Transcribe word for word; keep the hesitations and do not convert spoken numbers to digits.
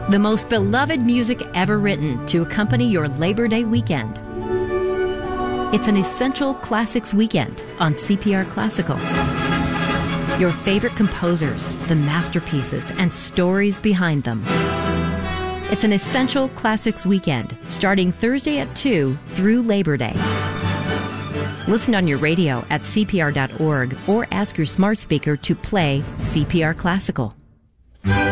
The most beloved music ever written to accompany your Labor Day weekend. It's an essential classics weekend on C P R Classical. Your favorite composers, the masterpieces, and stories behind them. It's an essential classics weekend starting Thursday at two through Labor Day. Listen on your radio at C P R dot org or ask your smart speaker to play C P R Classical.